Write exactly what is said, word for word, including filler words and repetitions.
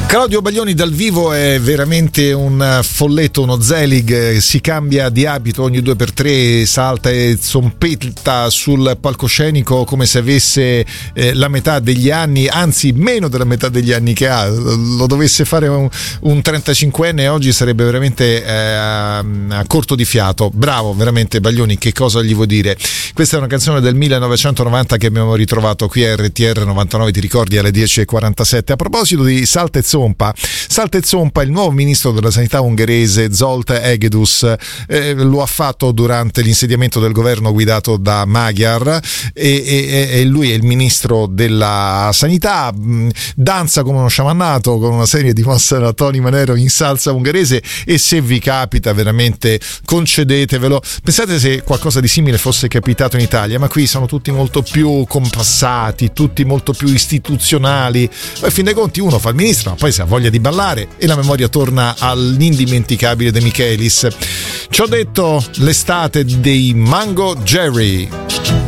Claudio Baglioni dal vivo è veramente un folletto, uno zelig, si cambia di abito ogni due per tre, salta e zompetta sul palcoscenico come se avesse eh, la metà degli anni, anzi meno della metà degli anni che ha. Lo dovesse fare un, un trentacinquenne oggi sarebbe veramente eh, a corto di fiato. Bravo veramente Baglioni, che cosa gli vuoi dire? Questa è una canzone del millenovecentonovanta che abbiamo ritrovato qui a R T R novantanove, ti ricordi, alle dieci e quarantasette. A proposito di salta e zompa, salta e zompa, il nuovo ministro della sanità ungherese Zsolt Egedus eh, lo ha fatto durante l'insediamento del governo guidato da Magyar e, e, e lui è il ministro della sanità, danza come uno sciamannato con una serie di mosse da Tony Manero in salsa ungherese, e se vi capita veramente concedetevelo. Pensate se qualcosa di simile fosse capitato in Italia, ma qui sono tutti molto più compassati, tutti molto più istituzionali. Poi in fin dei conti uno fa il ministro, ma poi se ha voglia di ballare e la memoria torna all'indimenticabile De Michelis. Ci ho detto l'estate dei Mango Jerry.